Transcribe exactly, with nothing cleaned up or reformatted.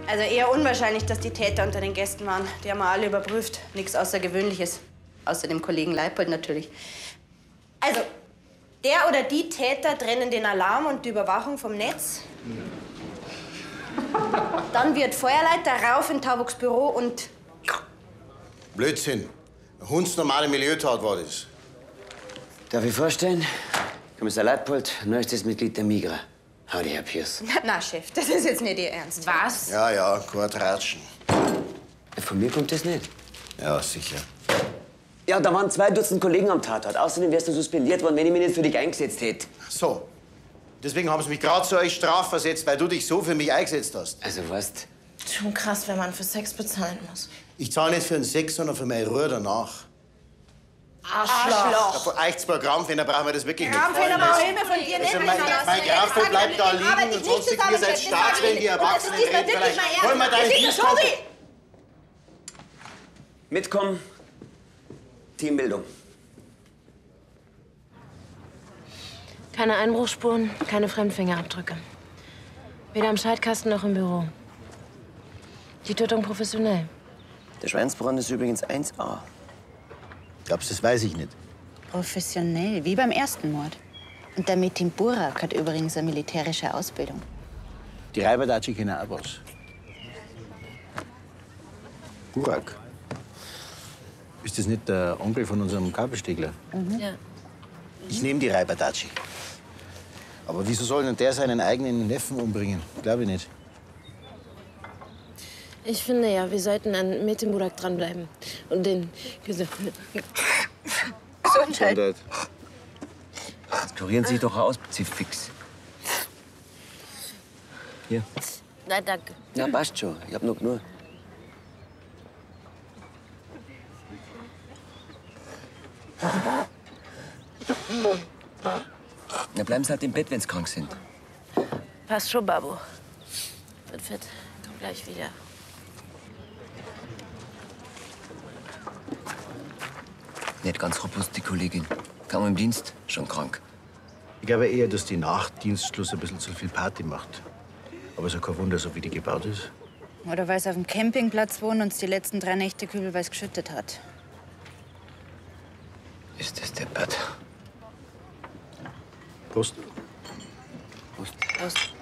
Also eher unwahrscheinlich, dass die Täter unter den Gästen waren. Die haben wir alle überprüft. Nichts Außergewöhnliches. Außer dem Kollegen Leipold natürlich. Also, der oder die Täter trennen den Alarm und die Überwachung vom Netz. Dann wird Feuerleiter rauf in Taubuks Büro und... Blödsinn. Eine hundsnormale Milieutat war das. Darf ich vorstellen? Kommissar Leipold, neuestes Mitglied der Migra. Howdy, Herr Pierce. Na, na, Chef, das ist jetzt nicht Ihr Ernst. Was? Ja, ja, kein Tratschen. Von mir kommt das nicht. Ja, sicher. Ja, da waren zwei Dutzend Kollegen am Tatort. Außerdem wärst du suspendiert worden, wenn ich mich nicht für dich eingesetzt hätte. So. Deswegen haben sie mich gerade zu euch strafversetzt, weil du dich so für mich eingesetzt hast. Also, weißt Schon krass, wenn man für Sex bezahlen muss. Ich zahle nicht für den Sex, sondern für meine Ruhe danach. Arschloch. Ja, von euch zwei Grammfehler brauchen wir das wirklich nicht. Grammfehler brauche ich mir von dir nicht. Also mein, mein Grafel bleibt da liegen und sonst ihr seid Staatswillen, die Erwachsenen reden vielleicht. Hol mal deinen Dienstkonto. Mitkommen. Teambildung. Keine Einbruchsspuren, keine Fremdfingerabdrücke. Weder am Schaltkasten noch im Büro. Die Tötung professionell. Der Schweinsbrand ist übrigens eins a. Glaubst du, das weiß ich nicht. Professionell, wie beim ersten Mord. Und der Metin Burak hat übrigens eine militärische Ausbildung. Die Reiberdatschi kennen auch was. Burak. Ist das nicht der Onkel von unserem Kabelstegler? Mhm. Ja. Ich nehme die Reiberdatschi. Aber wieso soll denn der seinen eigenen Neffen umbringen? Glaube ich nicht. Ich finde ja, wir sollten an Metin Burak dranbleiben. Und den... Gesundheit. Jetzt kurieren Sie sich doch aus, Sie fix. Hier. Nein, danke. Ja, passt schon. Ich hab noch genug. Na, bleiben Sie halt im Bett, wenn Sie krank sind. Passt schon, Babu. Wird fit. Komm gleich wieder. Nicht ganz robust, die Kollegin. Kaum im Dienst, schon krank. Ich glaube eher, dass die nach Dienstschluss ein bisschen zu viel Party macht. Aber ist ja kein Wunder, so wie die gebaut ist. Oder weil sie auf dem Campingplatz wohnen und es die letzten drei Nächte kübelweiß geschüttet hat. Ist das deppert? Prost. Prost. Prost.